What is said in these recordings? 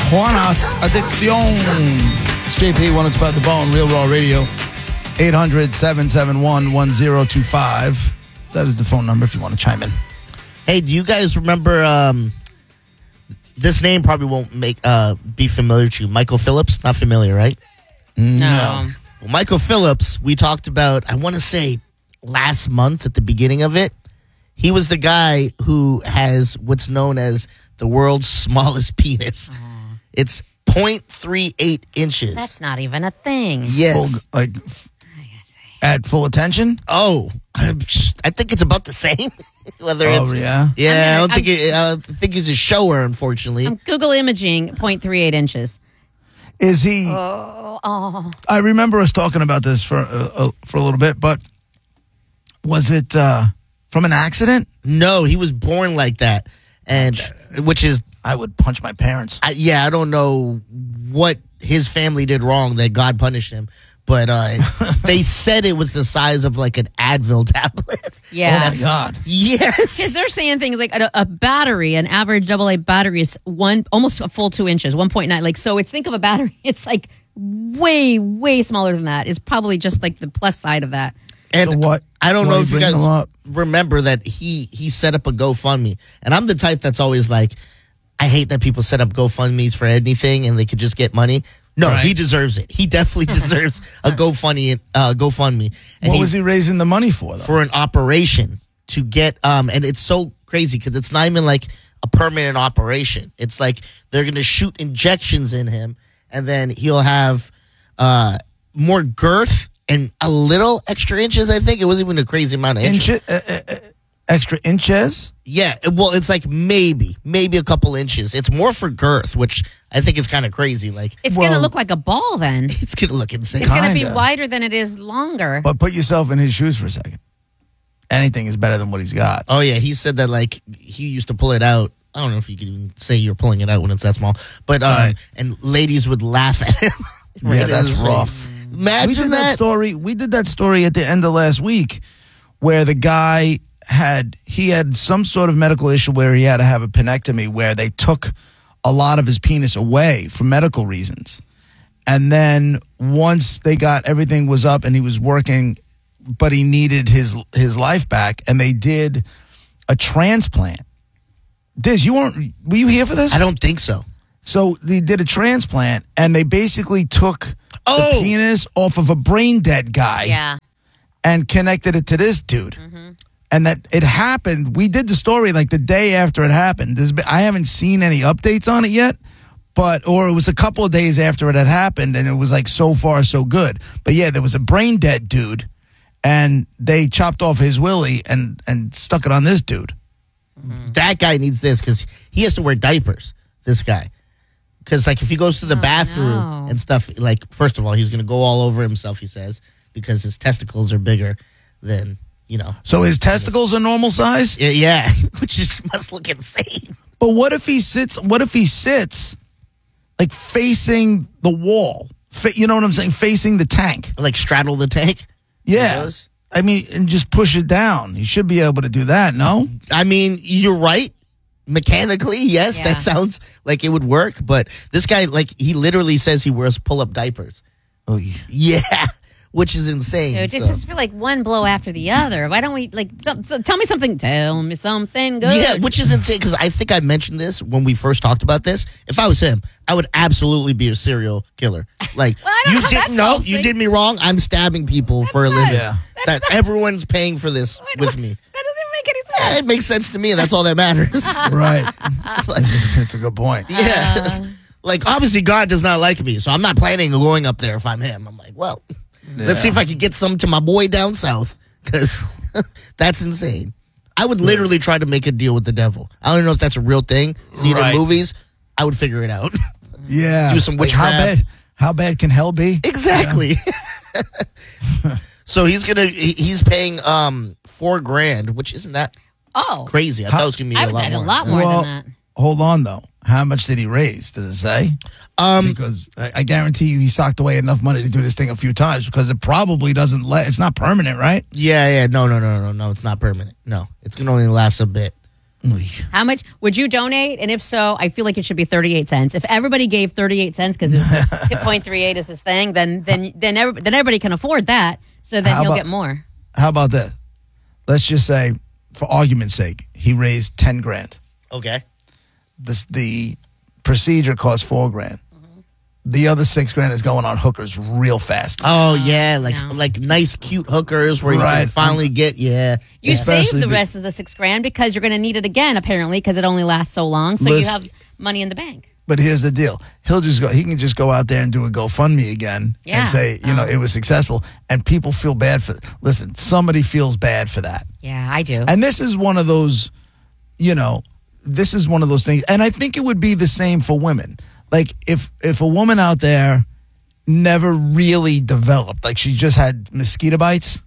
Juanas Adicción. It's JP 105 The Bone, Real Raw Radio. 800-771-1025. That is the phone number if you want to chime in. Hey, do you guys remember, this name probably won't be familiar to you. Michael Phillips? Not familiar, right? No. Well, Michael Phillips, we talked about, I want to say last month at the beginning of it. He was the guy who has what's known as the world's smallest penis. It's 0.38 inches. That's not even a thing. Yes. At full attention? Oh, I think it's about the same. Whether it's yeah? Yeah, I think he's a shower, unfortunately. I'm Google imaging 0.38 inches. Is he? Oh. I remember us talking about this for a little bit, but was it from an accident? No, he was born like that, and which is I would punch my parents. I don't know what his family did wrong that God punished him, but they said it was the size of like an Advil tablet. Yeah. Oh my God. Yes. Because they're saying things like a battery, an average AA battery is almost a full 2 inches, 1.9. Like, so think of a battery. It's like way, way smaller than that. It's probably just like the plus side of that. And so what? I don't know if you guys up? remember that he set up a GoFundMe. And I'm the type that's always like, I hate that people set up GoFundMes for anything and they could just get money. No, right. He deserves it. He definitely deserves a GoFundMe. And what was he raising the money for, though? For an operation to get, and it's so crazy because it's not even like a permanent operation. It's like they're going to shoot injections in him and then he'll have more girth and a little extra inches, I think. It wasn't even a crazy amount of inches. Extra inches? Yeah, well, it's like maybe a couple inches. It's more for girth, which I think is kind of crazy. Like it's going to look like a ball then. It's going to look insane. It's going to be wider than it is longer. But put yourself in his shoes for a second. Anything is better than what he's got. Oh, yeah. He said that, like, he used to pull it out. I don't know if you could even say you're pulling it out when it's that small. But, and ladies would laugh at him. Yeah, that's rough. Imagine that. We did that story at the end of last week where the guy had some sort of medical issue where he had to have a penectomy where they took a lot of his penis away for medical reasons. And then once they got everything was up and he was working, but he needed his life back, and they did a transplant. Diz, were you here for this? I don't think so. So they did a transplant, and they basically took the penis off of a brain dead guy and connected it to this dude. Mm-hmm. And that it happened. We did the story like the day after it happened. I haven't seen any updates on it yet, or it was a couple of days after it had happened, and it was like so far so good. But yeah, there was a brain dead dude, and they chopped off his willy and stuck it on this dude. Mm-hmm. That guy needs this because he has to wear diapers. This guy, because like if he goes to the bathroom and stuff, like first of all, he's gonna go all over himself. He says because his testicles are bigger than. So his testicles are normal size? Yeah, which must look insane. But what if he sits like facing the wall? You know what I'm saying? Facing the tank. Like straddle the tank? Yeah. I mean, and just push it down. He should be able to do that, no? I mean, you're right. Mechanically, yes, that sounds like it would work. But this guy, like, he literally says he wears pull-up diapers. Oh, yeah. Which is insane. Dude, it's just feel like one blow after the other. Why don't we tell me something? Tell me something good. Yeah, which is insane because I think I mentioned this when we first talked about this. If I was him, I would absolutely be a serial killer. Like you didn't know, you did me wrong. I'm stabbing people for a living. Yeah. That everyone's paying for this with me. That doesn't make any sense. It makes sense to me. That's all that matters. Right. That's a good point. Yeah. Like obviously God does not like me, so I'm not planning on going up there if I'm him. I'm like, well. Let's see if I can get some to my boy down south, because that's insane. I would literally try to make a deal with the devil. I don't know if that's a real thing. See it in movies. I would figure it out. Yeah. Do some witchcraft. How bad can hell be? Exactly. Yeah. So he's paying $4,000, which isn't that crazy. I thought it was gonna be a lot more than that. Hold on though. How much did he raise? Does it say? Because I guarantee you he socked away enough money to do this thing a few times because it probably doesn't it's not permanent, right? Yeah. No, it's not permanent. No, it's going to only last a bit. How much would you donate? And if so, I feel like it should be 38 cents. If everybody gave 38 cents because 0.38 is his thing, then everybody can afford that. So then he'll get more. How about that? Let's just say, for argument's sake, he raised 10 grand. Okay. The procedure costs $4 grand. The other $6 grand is going on hookers real fast. Oh yeah, like nice cute hookers where you can finally get You save the rest of the $6 grand because you're going to need it again apparently because it only lasts so long. So you have money in the bank. But here's the deal: he can just go out there and do a GoFundMe again and say, it was successful, and people feel bad for. Listen, somebody feels bad for that. Yeah, I do. And this is one of those, this is one of those things, and I think it would be the same for women. Like, if a woman out there never really developed, like she just had mosquito bites,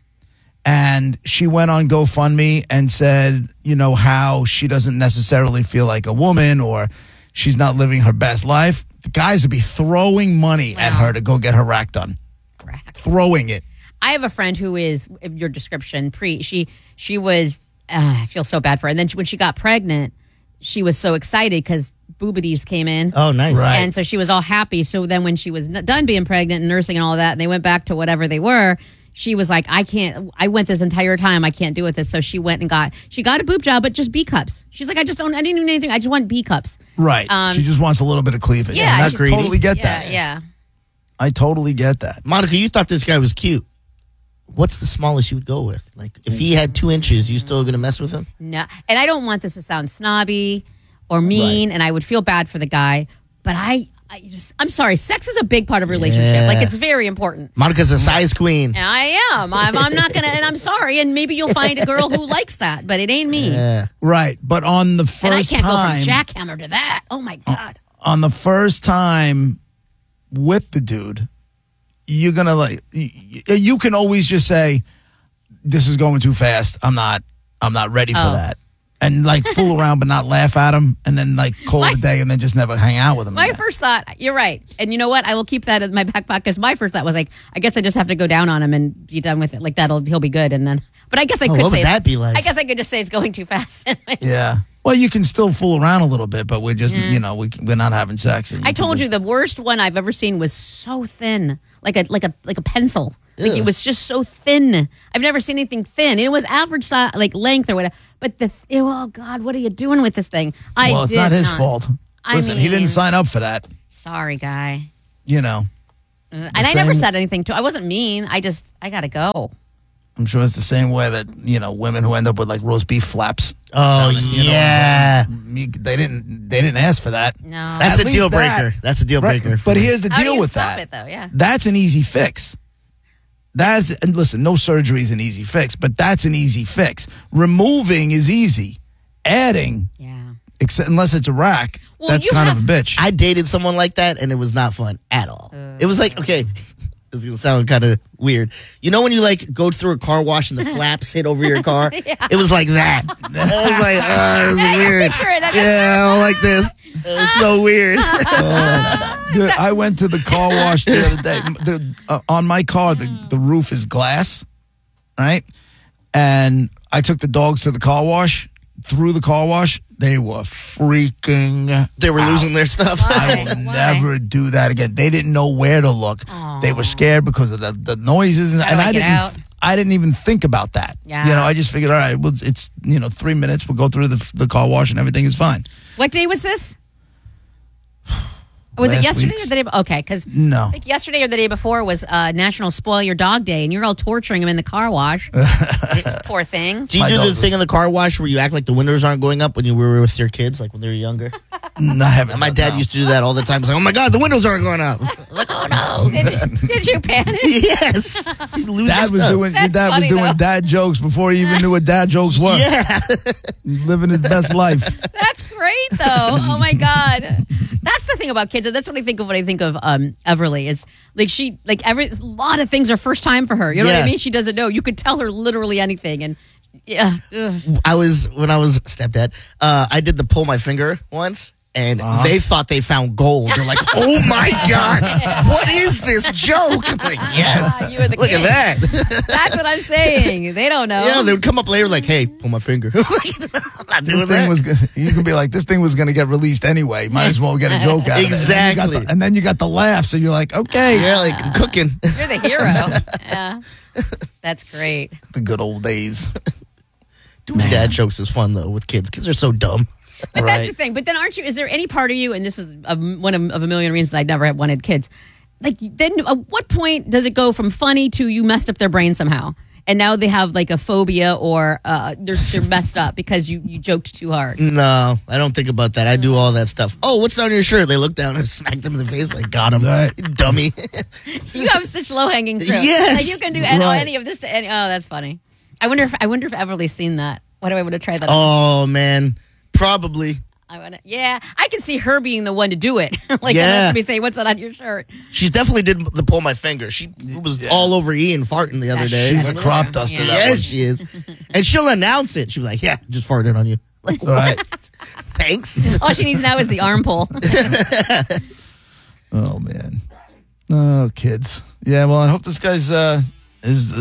and she went on GoFundMe and said, how she doesn't necessarily feel like a woman or she's not living her best life, the guys would be throwing money at her to go get her rack done. Throwing it. I have a friend who is, your description, she was, I feel so bad for her. And then when she got pregnant, she was so excited because boobities came in. Oh, nice. Right. And so she was all happy. So then when she was done being pregnant and nursing and all that, and they went back to whatever they were, she was like, I went this entire time. I can't do with this. So she went and got a boob job, but just B cups. She's like, I didn't need anything. I just want B cups. Right. She just wants a little bit of cleavage. Yeah. I totally get that. Yeah. I totally get that. Monica, you thought this guy was cute. What's the smallest you would go with? Like, if he had 2 inches, you still going to mess with him? No. And I don't want this to sound snobby or mean, and I would feel bad for the guy. But I'm sorry. Sex is a big part of a relationship. Yeah. Like, it's very important. Monica's a size queen. I am. I'm not going to, and I'm sorry. And maybe you'll find a girl who likes that, but it ain't me. Yeah. Right. But on the first time. And I can't go from jackhammer to that. Oh, my God. On the first time with the dude, you're going to you can always just say, this is going too fast. I'm not ready for that. And fool around but not laugh at him and then call it a day and then just never hang out with him. My first thought, you're right. And you know what? I will keep that in my back pocket because my first thought was I guess I just have to go down on him and be done with it. He'll be good. And then, but I guess I could say. What would that be like? I guess I could just say it's going too fast. Yeah. Well, you can still fool around a little bit, but we're just, we're not having sex. I told you the worst one I've ever seen was so thin, like a pencil. Like it was just so thin. I've never seen anything thin. It was average size, length or whatever. But oh God, what are you doing with this thing? Well, it's not his fault. Listen, he didn't sign up for that. Sorry, guy. And I never said anything to. I wasn't mean. I gotta go. I'm sure it's the same way that women who end up with roast beef flaps. Oh yeah, they didn't ask for that. No, that's a deal breaker. That's a deal breaker. But here's the How do deal you with stop that. it, though? Yeah. That's an easy fix. And listen, no surgery is an easy fix, but that's an easy fix. Removing is easy. Adding, except unless it's a rack, that's kind of a bitch. I dated someone like that, and it was not fun at all. It was okay. This is going to sound kind of weird. You know when you go through a car wash and the flaps hit over your car? It was like that. I was like, oh, this is weird. Yeah, I don't like this. It's so weird. Dude, I went to the car wash the other day. On my car, the roof is glass, right? And I took the dogs to the car wash. Through the car wash, they were freaking They were losing their stuff. I will never do that again. They didn't know where to look. Aww. They were scared because of the noises, and I didn't even think about that. Yeah. I just figured, all right, well, it's 3 minutes. We'll go through the car wash, and everything is fine. What day was this? Was it yesterday or the day? Okay, because no, yesterday or the day before was National Spoil Your Dog Day, and you're all torturing him in the car wash. Poor things. Do you do the thing in the car wash where you act like the windows aren't going up when you were with your kids, when they were younger? No, I haven't. My dad used to do that all the time. He's like, oh my God, the windows aren't going up. Like, oh no. Did you panic? Yes. Dad was doing dad jokes before he even knew what dad jokes were. Yeah. Living his best life. That's great, though. Oh my God. That's the thing about kids. That's what I think of when I think of Everly. Is a lot of things are first time for her. You know what I mean? She doesn't know. You could tell her literally anything, and when I was stepdad, I did the pull my finger once, And they thought they found gold. They're like, oh my God, what is this joke? I'm like, yes. You were the Look king. at that. That's what I'm saying. They don't know. Yeah, they would come up later like, hey, pull my finger. I'm not This doing thing that. was gonna, you can be like, this thing was going to get released anyway. Might as well get a joke out Exactly. of it. And then you got the laugh, so you're like, okay. Yeah, like I'm cooking. You're the hero. Yeah. That's great. The good old days. Doing dad jokes is fun, though, with kids. Kids are so dumb. But that's the thing. But then aren't you, is there any part of you, and this is one of a million reasons I never wanted kids, like then at what point does it go from funny to you messed up their brain somehow? And now they have like a phobia or they're messed up because you joked too hard. No, I don't think about that. I do all that stuff. Oh, what's on your shirt? They look down and smack them in the face like, got him, Right. dummy. You have such low-hanging fruit. Yes. Like you can do Right. any of this to any, oh, that's funny. I wonder if Everly's seen that. What do I want to try that? Oh, man. Probably. I can see her being the one to do it. Like, Yeah. me say, "What's that on your shirt?" She definitely did the pull my finger. She was all over Ian farting the other day. She's a crop duster. That one. Yes, she is. And she'll announce it. She'll be like, yeah, just farted on you. Like, what? Right. Thanks. All she needs now is the arm pull. Oh, man. Oh, kids. Yeah, well, I hope this guy's his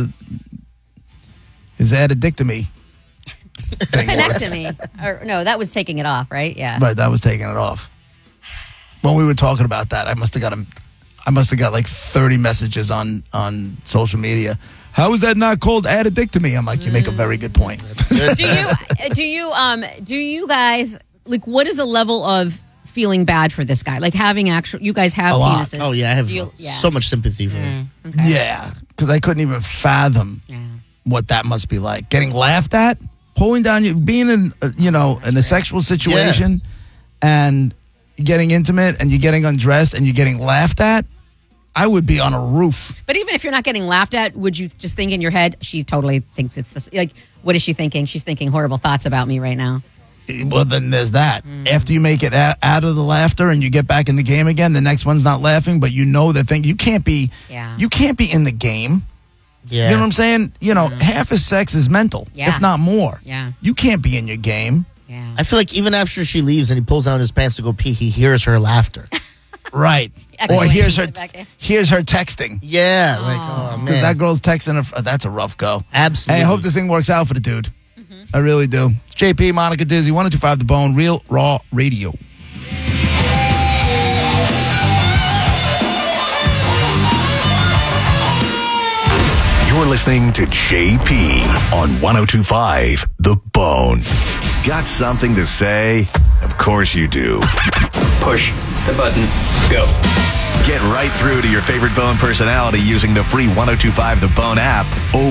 addictomy thing works. Penectomy. Or no, that was taking it off, right? Yeah. Right, that was taking it off. When we were talking about that, I must have got like 30 messages on social media. How is that not called addictomy? I'm like, you make a very good point. Do you guys like what is the level of feeling bad for this guy? Like having you guys have A lot. penises. Oh, yeah, I have Yeah. so much sympathy for him. Okay. Yeah, because I couldn't even fathom what that must be like. Getting laughed at, pulling down you, being in a sexual situation, and getting intimate, and you're getting undressed, and you're getting laughed at. I would be on a roof. But even if you're not getting laughed at, would you just think in your head, she totally thinks it's this? Like, what is she thinking? She's thinking horrible thoughts about me right now. Well, then there's that. After you make it out of the laughter and you get back in the game again, the next one's not laughing, but you know the thing. You can't be in the game. Yeah. You know what I'm saying? Half of sex is mental, if not more. Yeah. You can't be in your game. Yeah. I feel like even after she leaves and he pulls down his pants to go pee, he hears her laughter. Right. Or Echoing here's her texting. Yeah. Like, oh, man. Because that girl's texting her. That's a rough go. Absolutely. Hey, I hope this thing works out for the dude. I really do. It's JP, Monica Dizzy, 102.5 The Bone, Real Raw Radio. You're listening to JP on 102.5 The Bone. Got something to say? Of course you do. Push the button. Go. Get right through to your favorite Bone personality using the free 102.5 The Bone app.